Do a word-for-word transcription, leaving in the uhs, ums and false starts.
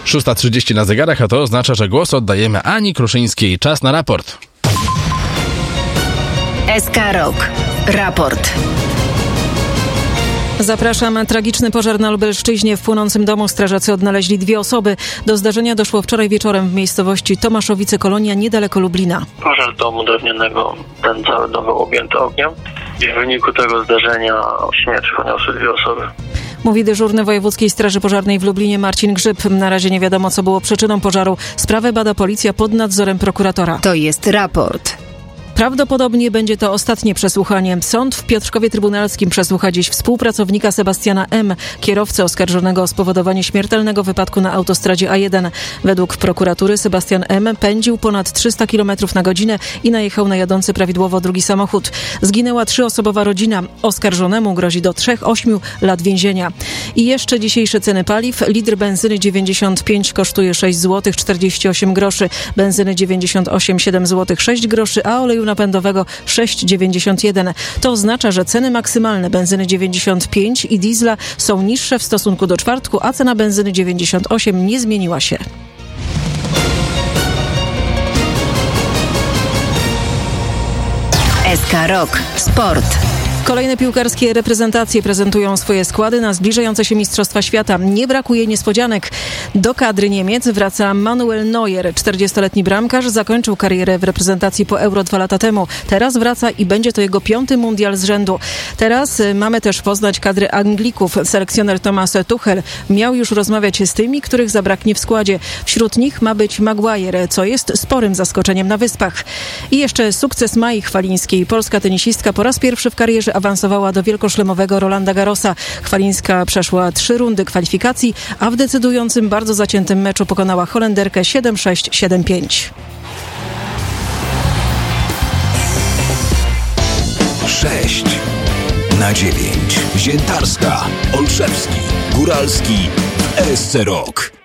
szósta trzydzieści na zegarach, a to oznacza, że głos oddajemy Ani Kruszyńskiej. Czas na raport. S K Rok. Raport. Zapraszam. Tragiczny pożar na Lubelszczyźnie. W płonącym domu strażacy odnaleźli dwie osoby. Do zdarzenia doszło wczoraj wieczorem w miejscowości Tomaszowice Kolonia, niedaleko Lublina. Pożar domu drewnianego, ten cały dom był objęty ogniem i w wyniku tego zdarzenia śmierć poniosły dwie osoby. Mówi dyżurny Wojewódzkiej Straży Pożarnej w Lublinie Marcin Grzyb. Na razie nie wiadomo, co było przyczyną pożaru. Sprawę bada policja pod nadzorem prokuratora. To jest raport. Prawdopodobnie będzie to ostatnie przesłuchanie. Sąd w Piotrkowie Trybunalskim przesłucha dziś współpracownika Sebastiana M., kierowcę oskarżonego o spowodowanie śmiertelnego wypadku na autostradzie A jeden. Według prokuratury Sebastian M. pędził ponad trzysta kilometrów na godzinę i najechał na jadący prawidłowo drugi samochód. Zginęła trzyosobowa rodzina. Oskarżonemu grozi do trzech ośmiu lat więzienia. I jeszcze dzisiejsze ceny paliw. Litr benzyny dziewięćdziesiąt pięć kosztuje sześć złotych czterdzieści osiem groszy, benzyny dziewięćdziesiąt osiem siedem złotych sześć groszy, a oleju napędowego sześć dziewięćdziesiąt jeden. To oznacza, że ceny maksymalne benzyny dziewięćdziesiąt pięć i diesla są niższe w stosunku do czwartku, a cena benzyny dziewięćdziesiąt osiem nie zmieniła się. S K Rok. Sport. Kolejne piłkarskie reprezentacje prezentują swoje składy na zbliżające się Mistrzostwa Świata. Nie brakuje niespodzianek. Do kadry Niemiec wraca Manuel Neuer. czterdziestoletni bramkarz zakończył karierę w reprezentacji po Euro dwa lata temu. Teraz wraca i będzie to jego piąty mundial z rzędu. Teraz mamy też poznać kadry Anglików. Selekcjoner Thomas Tuchel miał już rozmawiać z tymi, których zabraknie w składzie. Wśród nich ma być Maguire, co jest sporym zaskoczeniem na Wyspach. I jeszcze sukces Mai Chwalińskiej. Polska tenisistka po raz pierwszy w karierze awansowała do wielkoszlemowego Rolanda Garrosa. Chwalińska przeszła trzy rundy kwalifikacji, a w decydującym, bardzo zaciętym meczu pokonała Holenderkę siedem sześć siedem pięć. sześć na dziewięć. Ziętarska, Olszewski, Góralski w S C Rok.